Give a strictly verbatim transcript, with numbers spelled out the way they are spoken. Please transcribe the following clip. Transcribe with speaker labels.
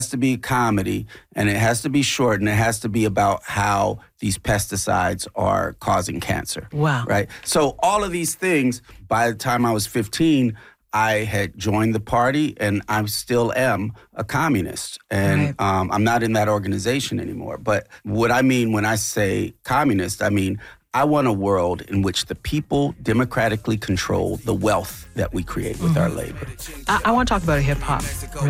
Speaker 1: to be comedy, and it has to be short, and it has to be about how these pesticides are causing cancer.
Speaker 2: Wow.
Speaker 1: Right? So all of these things, by the time I was fifteen, I had joined the party, and I still am a communist. And
Speaker 2: Right.
Speaker 1: um, I'm not in that organization anymore. But what I mean when I say communist, I mean I want a world in which the people democratically control the wealth that we create with
Speaker 2: mm-hmm.
Speaker 1: our labor.
Speaker 2: I, I want to talk about hip hop